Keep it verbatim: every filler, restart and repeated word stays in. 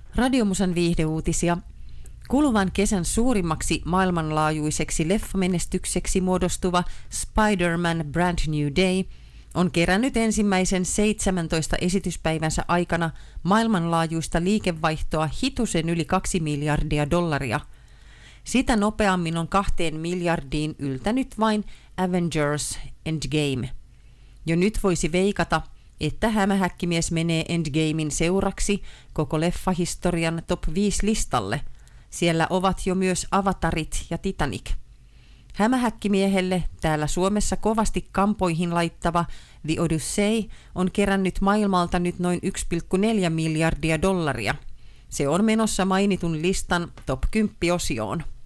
Radiomusan viihdeuutisia. Kuluvan kesän suurimmaksi maailmanlaajuiseksi leffamenestykseksi muodostuva Spider-Man Brand New Day on kerännyt ensimmäisen seitsemäntoista esityspäivänsä aikana maailmanlaajuista liikevaihtoa hitusen yli kaksi miljardia dollaria. Sitä nopeammin on kahteen miljardiin yltänyt vain Avengers Endgame. Jo nyt voisi veikata, että Hämähäkkimies menee Endgamein seuraksi koko leffahistorian top viisi listalle. Siellä ovat jo myös Avatarit ja Titanic. Hämähäkkimiehelle täällä Suomessa kovasti kampoihin laittava The Odyssey on kerännyt maailmalta nyt noin yksi pilkku neljä miljardia dollaria. Se on menossa mainitun listan top kymmenen osioon.